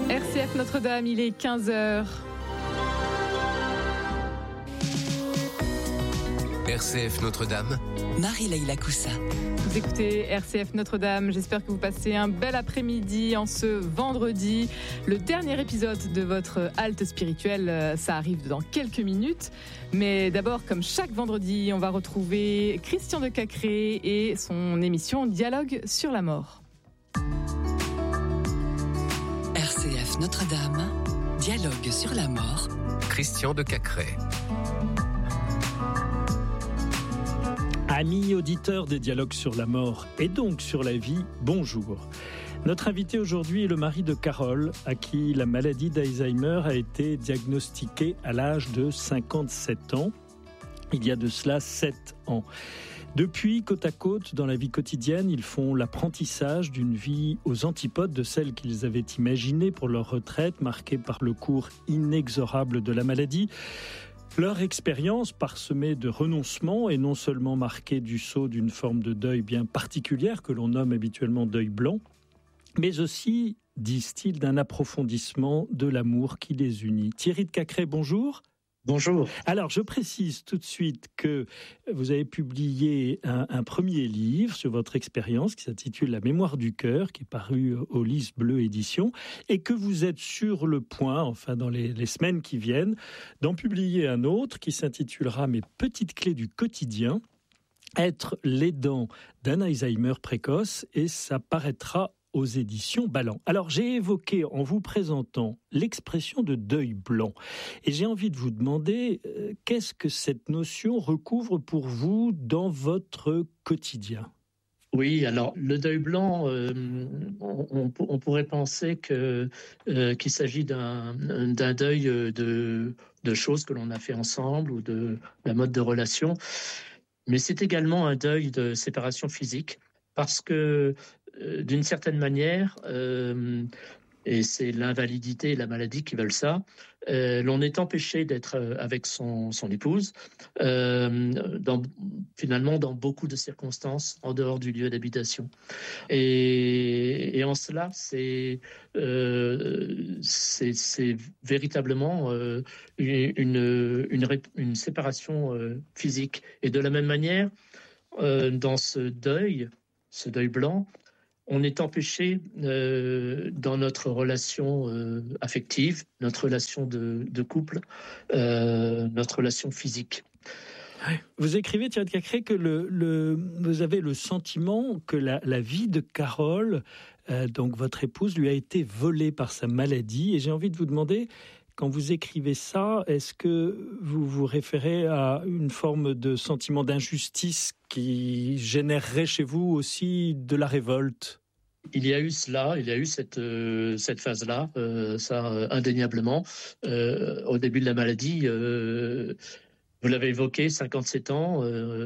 RCF Notre-Dame, il est 15h. RCF Notre-Dame, Marie-Leïla Coussa. Vous écoutez RCF Notre-Dame, j'espère que vous passez un bel après-midi en ce vendredi. Le dernier épisode de votre halte spirituelle, ça arrive dans quelques minutes. Mais d'abord, comme chaque vendredi, on va retrouver Christian de Cacré et son émission Dialogue sur la mort. RCF Notre-Dame, Dialogue sur la mort. Christian de Cacré. Amis auditeurs des dialogues sur la mort et donc sur la vie, bonjour. Notre invité aujourd'hui est le mari de Carole, à qui la maladie d'Alzheimer a été diagnostiquée à l'âge de 57 ans. Il y a de cela 7 ans. Depuis, côte à côte, dans la vie quotidienne, ils font l'apprentissage d'une vie aux antipodes de celle qu'ils avaient imaginée pour leur retraite, marquée par le cours inexorable de la maladie. Leur expérience, parsemée de renoncements, est non seulement marquée du sceau d'une forme de deuil bien particulière que l'on nomme habituellement deuil blanc, mais aussi, disent-ils, d'un approfondissement de l'amour qui les unit. Thierry de Cacré, bonjour. Bonjour. Alors, je précise tout de suite que vous avez publié un premier livre sur votre expérience qui s'intitule « La mémoire du cœur », qui est paru au Lys Bleu Édition, et que vous êtes sur le point, enfin dans les semaines qui viennent, d'en publier un autre qui s'intitulera « Mes petites clés du quotidien ». Être l'aidant d'un Alzheimer précoce, et ça paraîtra aux éditions Ballant. Alors, j'ai évoqué en vous présentant l'expression de deuil blanc. Et j'ai envie de vous demander, qu'est-ce que cette notion recouvre pour vous dans votre quotidien ? Oui, alors le deuil blanc, on pourrait penser qu'il s'agit d'un deuil de choses que l'on a fait ensemble ou d'un mode de relation. Mais c'est également un deuil de séparation physique parce que d'une certaine manière, et c'est l'invalidité et la maladie qui veulent ça, l'on est empêché d'être avec son épouse, finalement dans beaucoup de circonstances en dehors du lieu d'habitation. Et en cela, c'est véritablement une séparation physique. Et de la même manière, dans ce deuil blanc, on est empêché dans notre relation affective, notre relation de couple, notre relation physique. Vous écrivez, Thierry de Cacré, que vous avez le sentiment que la vie de Carole, donc votre épouse, lui a été volée par sa maladie. Et j'ai envie de vous demander, quand vous écrivez ça, est-ce que vous vous référez à une forme de sentiment d'injustice qui générerait chez vous aussi de la révolte ? Il y a eu cette phase-là, ça indéniablement. Au début de la maladie, vous l'avez évoqué, 57 ans,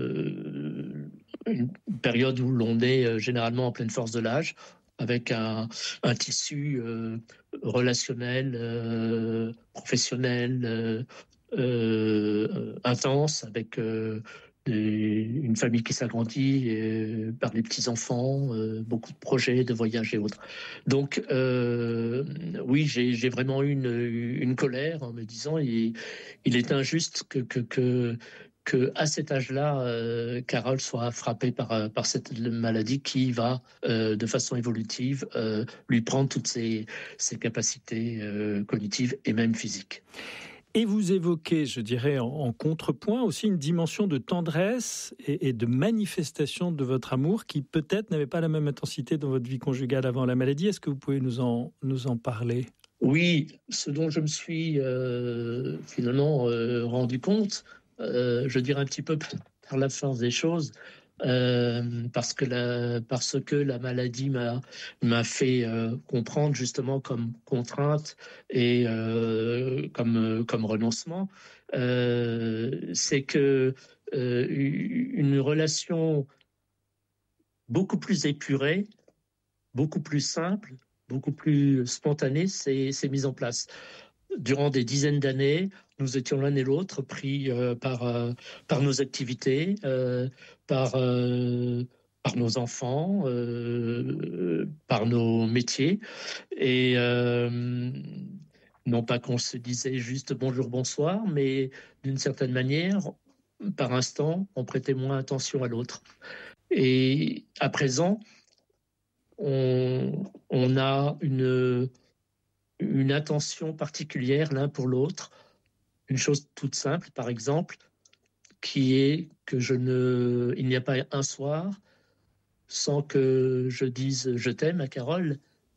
une période où l'on est généralement en pleine force de l'âge, avec un tissu relationnel, professionnel, intense, avec une famille qui s'agrandit par les petits-enfants, beaucoup de projets, de voyages et autres. Donc, oui, j'ai vraiment eu une colère en me disant il est injuste que à cet âge-là, Carole soit frappée par cette maladie qui va, de façon évolutive, lui prendre toutes ses capacités cognitives et même physiques. Et vous évoquez, je dirais, en contrepoint aussi une dimension de tendresse et de manifestation de votre amour qui peut-être n'avait pas la même intensité dans votre vie conjugale avant la maladie. Est-ce que vous pouvez nous en parler ? Oui, ce dont je me suis finalement rendu compte, je dirais un petit peu par la force des choses, parce que la maladie m'a fait comprendre justement comme contrainte et comme renoncement, c'est que une relation beaucoup plus épurée, beaucoup plus simple, beaucoup plus spontanée s'est mise en place. Durant des dizaines d'années, nous étions l'un et l'autre pris par nos activités, par par nos enfants, par nos métiers. Et non pas qu'on se disait juste bonjour, bonsoir, mais d'une certaine manière, par instant, on prêtait moins attention à l'autre. Et à présent, on a une attention particulière l'un pour l'autre. Une chose toute simple, par exemple, qui est que il n'y a pas un soir sans que je dise je t'aime à Carole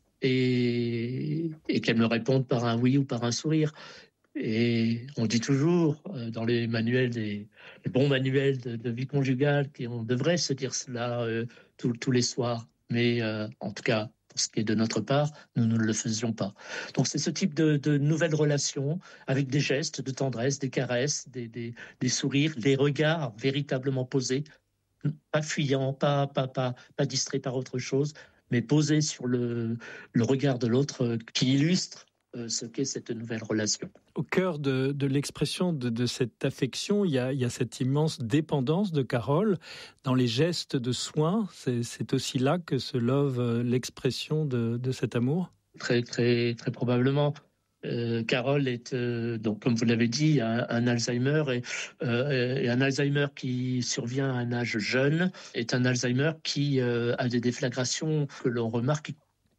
et qu'elle me réponde par un oui ou par un sourire. Et on dit toujours dans les bons manuels de vie conjugale qu'on devrait se dire cela tous les soirs. Mais en tout cas, pour ce qui est de notre part, nous ne le faisions pas. Donc c'est ce type de nouvelles relations avec des gestes de tendresse, des caresses, des sourires, des regards véritablement posés, pas fuyants, pas distraits par autre chose, mais posés sur le regard de l'autre qui illustre ce qu'est cette nouvelle relation. Au cœur de l'expression de cette affection, il y a cette immense dépendance de Carole dans les gestes de soins. C'est aussi là que se love l'expression de cet amour. Très, très, très probablement. Carole est, donc, comme vous l'avez dit, un Alzheimer et un Alzheimer qui survient à un âge jeune est un Alzheimer qui a des déflagrations que l'on remarque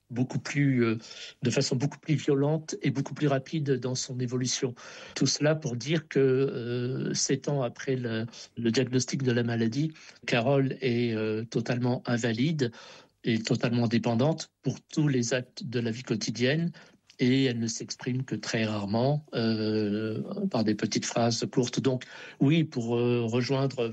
de façon beaucoup plus violente et beaucoup plus rapide dans son évolution. Tout cela pour dire que 7 ans après le diagnostic de la maladie, Carole est totalement invalide et totalement dépendante pour tous les actes de la vie quotidienne. Et elle ne s'exprime que très rarement par des petites phrases courtes. Donc oui, pour rejoindre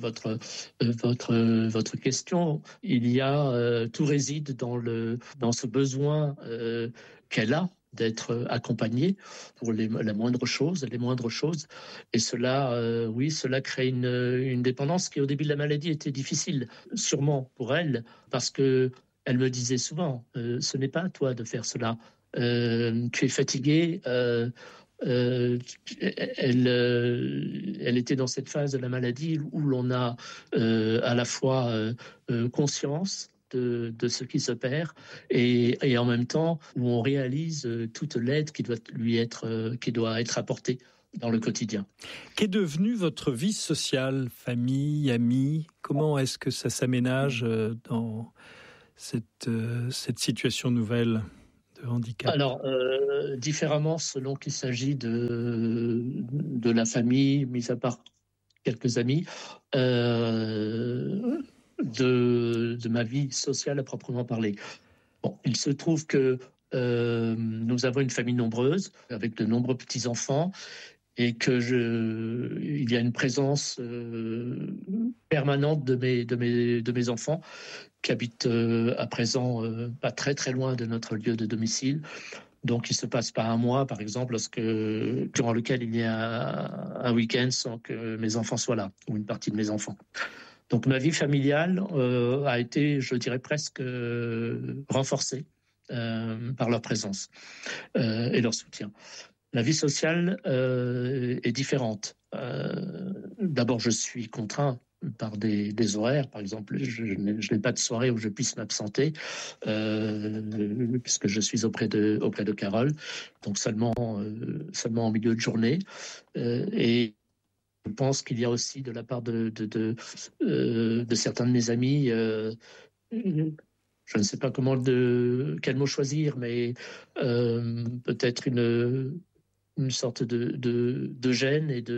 votre question, il y a tout réside dans ce besoin qu'elle a d'être accompagnée pour les moindres choses. Et cela, oui, cela crée une dépendance qui au début de la maladie était difficile, sûrement pour elle, parce que elle me disait souvent, ce n'est pas à toi de faire cela. Tu es fatiguée. Elle était dans cette phase de la maladie où l'on a à la fois conscience de ce qui se perd et en même temps où on réalise toute l'aide qui doit être apportée dans le quotidien. Qu'est devenue votre vie sociale, famille, amis? Comment est-ce que ça s'aménage dans cette situation nouvelle de handicap? Alors, différemment selon qu'il s'agit de la famille, mis à part quelques amis, de ma vie sociale à proprement parler. Bon, il se trouve que nous avons une famille nombreuse, avec de nombreux petits-enfants, et il y a une présence permanente de mes enfants qui habitent à présent pas très très loin de notre lieu de domicile. Donc il ne se passe pas un mois, par exemple, durant lequel il y a un week-end sans que mes enfants soient là, ou une partie de mes enfants. Donc ma vie familiale a été, je dirais, presque renforcée par leur présence et leur soutien. La vie sociale est différente. D'abord, je suis contraint par des horaires. Par exemple, je n'ai pas de soirée où je puisse m'absenter puisque je suis auprès de Carole, donc seulement en milieu de journée. Et je pense qu'il y a aussi de la part de certains de mes amis, je ne sais pas quel mot choisir, mais peut-être une sorte de gêne et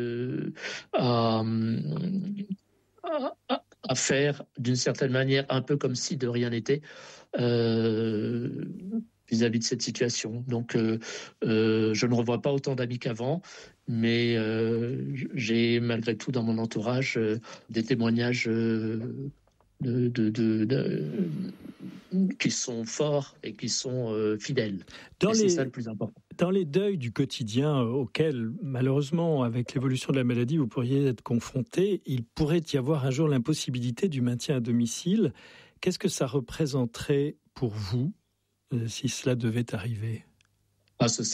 à faire d'une certaine manière un peu comme si de rien n'était vis-à-vis de cette situation. Donc je ne revois pas autant d'amis qu'avant, mais j'ai malgré tout dans mon entourage des témoignages qui sont forts et qui sont fidèles. C'est ça le plus important. Dans les deuils du quotidien auxquels, malheureusement, avec l'évolution de la maladie, vous pourriez être confronté, il pourrait y avoir un jour l'impossibilité du maintien à domicile. Qu'est-ce que ça représenterait pour vous si cela devait arriver ? Ce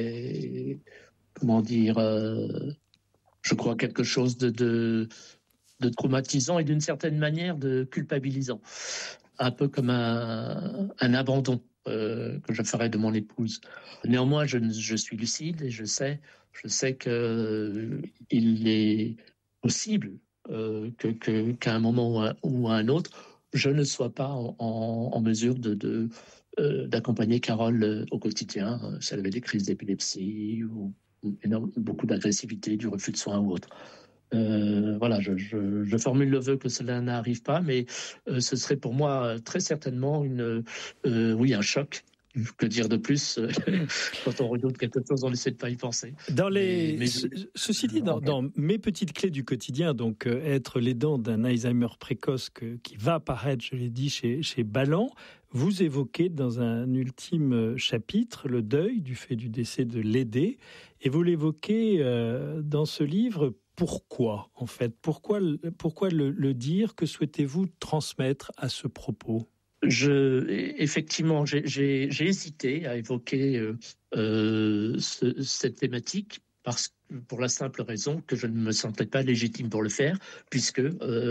serait comment dire, je crois quelque chose de de traumatisant et d'une certaine manière de culpabilisant. Un peu comme un abandon que je ferais de mon épouse. Néanmoins, je suis lucide et je sais qu'il est possible qu'à un moment ou à un autre, je ne sois pas en mesure d'accompagner Carole au quotidien, si elle avait des crises d'épilepsie ou beaucoup d'agressivité, du refus de soins ou autre. Voilà, je formule le vœu que cela n'arrive pas, mais ce serait pour moi très certainement un choc. Que dire de plus quand on redoute quelque chose, on essaie de pas y penser. Ceci dit, dans mes petites clés du quotidien, donc être l'aidant d'un Alzheimer précoce qui va apparaître, je l'ai dit, chez Balland, vous évoquez dans un ultime chapitre le deuil du fait du décès de l'aidé, et vous l'évoquez dans ce livre. Pourquoi, en fait ? Pourquoi le dire ? Que souhaitez-vous transmettre à ce propos ? Effectivement, j'ai hésité à évoquer cette thématique pour la simple raison que je ne me sentais pas légitime pour le faire, puisque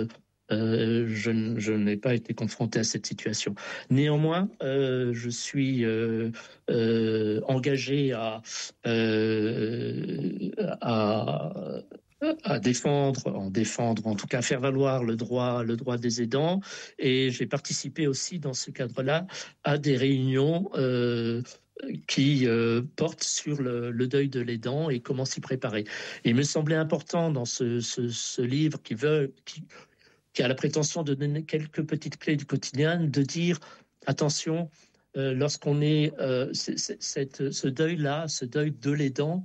je n'ai pas été confronté à cette situation. Néanmoins, je suis engagé à défendre, en tout cas faire valoir le droit des aidants. Et j'ai participé aussi dans ce cadre-là à des réunions qui portent sur le deuil de l'aidant et comment s'y préparer. Et il me semblait important dans ce livre qui a la prétention de donner quelques petites clés du quotidien, de dire attention, lorsqu'on est ce deuil-là, ce deuil de l'aidant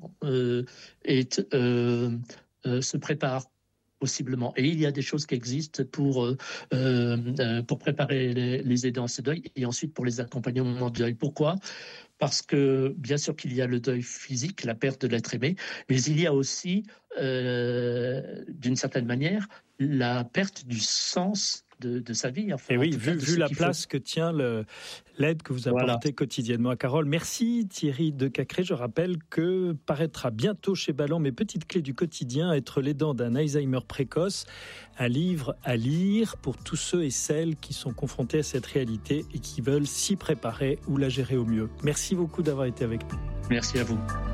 se prépare possiblement. Et il y a des choses qui existent pour préparer les aidants à ce deuil et ensuite pour les accompagner au moment du deuil. Pourquoi ? Parce que bien sûr qu'il y a le deuil physique, la perte de l'être aimé, mais il y a aussi, d'une certaine manière, la perte du sens de sa vie. Enfin, et oui, vu la place que tient l'aide que vous apportez quotidiennement à Carole. Merci Thierry Decacré. Je rappelle que paraîtra bientôt chez Balland Mes petites clés du quotidien, être l'aidant d'un Alzheimer précoce, un livre à lire pour tous ceux et celles qui sont confrontés à cette réalité et qui veulent s'y préparer ou la gérer au mieux. Merci beaucoup d'avoir été avec nous. Merci à vous.